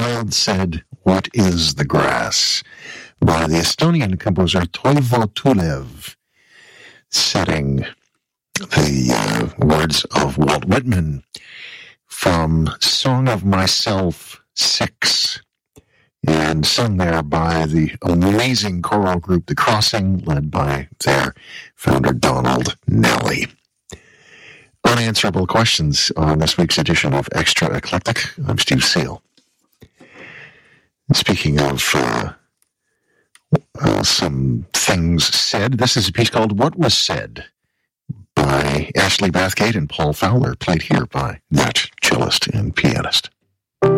child said, "What is the grass?" by the Estonian composer Toivo Tulev, setting the words of Walt Whitman from Song of Myself 6, and sung there by the amazing choral group The Crossing, led by their founder Donald Nelly. Unanswerable questions on this week's edition of Extra Eclectic. I'm Steve Seal. Speaking of some things said, this is a piece called What Was Said by Ashley Bathgate and Paul Fowler, played here by that cellist and pianist.